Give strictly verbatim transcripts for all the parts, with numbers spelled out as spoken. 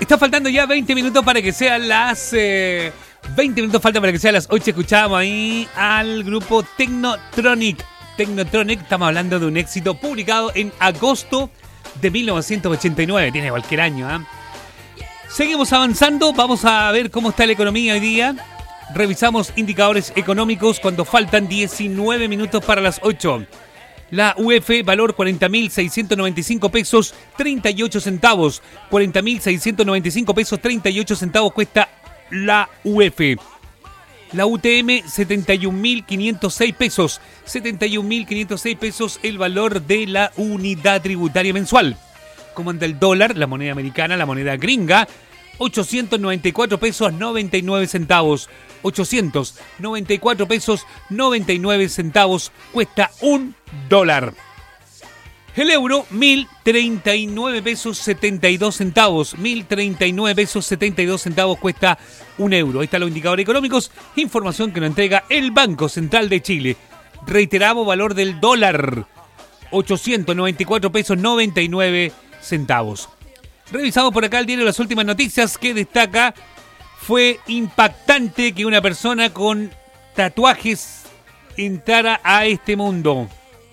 Está faltando ya veinte minutos para que sean las... Eh, veinte minutos falta para que sean las ocho. Escuchábamos ahí al grupo Technotronic. Technotronic, estamos hablando de un éxito publicado en agosto de mil novecientos ochenta y nueve. Tiene cualquier año, ¿eh? Seguimos avanzando. Vamos a ver cómo está la economía hoy día. Revisamos indicadores económicos cuando faltan diecinueve minutos para las ocho. La U F, valor cuarenta mil seiscientos noventa y cinco pesos, treinta y ocho centavos. cuarenta mil seiscientos noventa y cinco pesos, treinta y ocho centavos cuesta la U F. La U T M, setenta y un mil quinientos seis pesos. setenta y un mil quinientos seis pesos el valor de la unidad tributaria mensual. Como anda el dólar, la moneda americana, la moneda gringa, ochocientos noventa y cuatro pesos, noventa y nueve centavos. ochocientos noventa y cuatro pesos, noventa y nueve centavos cuesta un dólar. El euro, mil treinta y nueve pesos, setenta y dos centavos. mil treinta y nueve pesos, setenta y dos centavos cuesta un euro. Ahí están los indicadores económicos. Información que nos entrega el Banco Central de Chile. Reiteramos valor del dólar. ochocientos noventa y cuatro pesos, noventa y nueve centavos. Revisamos por acá el diario Las Últimas Noticias, que destaca: fue impactante que una persona con tatuajes entrara a este mundo.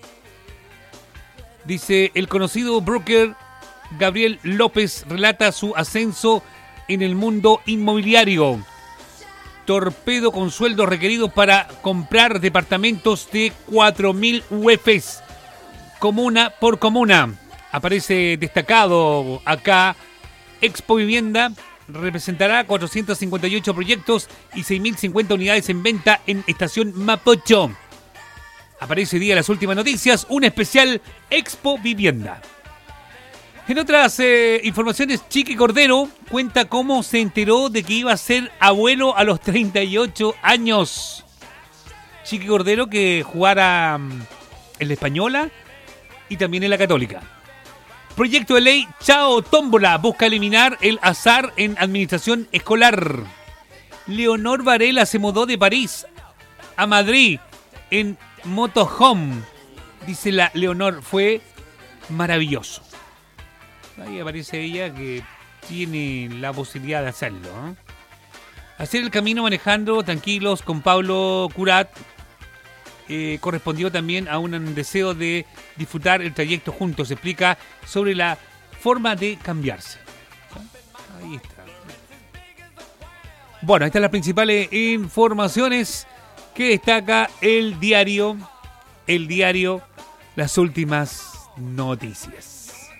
Dice, el conocido broker Gabriel López relata su ascenso en el mundo inmobiliario. Torpedo con sueldos requeridos para comprar departamentos de cuatro mil U Fs, comuna por comuna. Aparece destacado acá, Expo Vivienda representará cuatrocientos cincuenta y ocho proyectos y seis mil cincuenta unidades en venta en Estación Mapocho. Aparece hoy día Las Últimas Noticias, un especial Expo Vivienda. En otras eh, informaciones, Chiqui Cordero cuenta cómo se enteró de que iba a ser abuelo a los treinta y ocho años. Chiqui Cordero, que jugara um, en la Española y también en la Católica. Proyecto de ley Chao Tómbola busca eliminar el azar en administración escolar. Leonor Varela se mudó de París a Madrid en motorhome. Dice la Leonor, fue maravilloso. Ahí aparece ella que tiene la posibilidad de hacerlo, ¿eh? Hacer el camino manejando tranquilos con Pablo Curat eh, correspondió también a un deseo de disfrutar el trayecto juntos. Se explica sobre la forma de cambiarse. Ahí está. Bueno, estas son las principales informaciones que destaca el diario, el diario Las Últimas Noticias.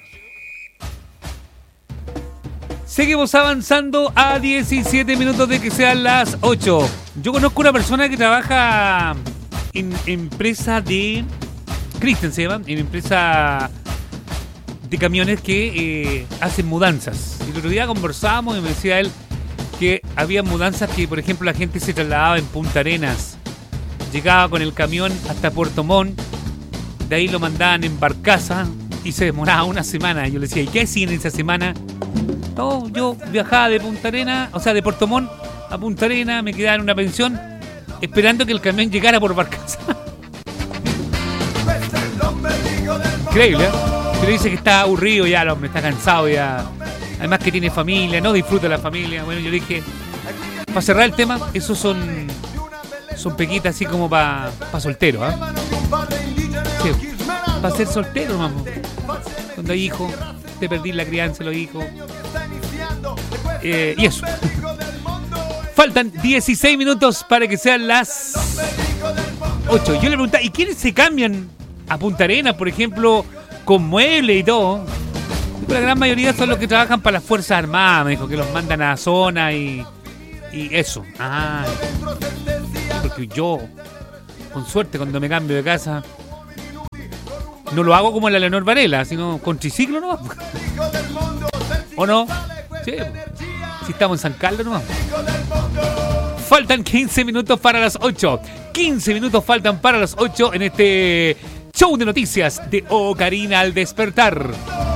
Seguimos avanzando a diecisiete minutos de que sean las ocho. Yo conozco una persona que trabaja en empresa de... Cristian se llama, en empresa de camiones que eh, hacen mudanzas. El otro día conversábamos y me decía él que había mudanzas que, por ejemplo, la gente se trasladaba en Punta Arenas. Llegaba con el camión hasta Puerto Montt, de ahí lo mandaban en barcaza y se demoraba una semana. Yo le decía, ¿y qué hacían en esa semana? No, yo viajaba de Punta Arenas, o sea, de Puerto Montt a Punta Arenas, me quedaba en una pensión esperando que el camión llegara por barcaza. Increíble, ¿eh? Pero dice que está aburrido ya, el hombre, está cansado ya. Además que tiene familia, no disfruta de la familia. Bueno, yo dije, para cerrar el tema, esos son son pequitas así como para pa soltero, ¿eh? Sí, para ser soltero, mamá. Cuando hay hijos, te perdí la crianza de los hijos. Eh, y eso. Faltan dieciséis minutos para que sean las ocho. Yo le preguntaba, ¿y quiénes se cambian a Punta Arenas, por ejemplo, con muebles y todo? La gran mayoría son los que trabajan para las Fuerzas Armadas, me dijo, que los mandan a la zona y, y eso. Ah, porque yo, con suerte, cuando me cambio de casa, no lo hago como la Leonor Varela, sino con triciclo, ¿no? ¿O no? Sí, si estamos en San Carlos, ¿no? Faltan quince minutos para las ocho. quince minutos faltan para las ocho en este show de noticias de Ocarina al despertar.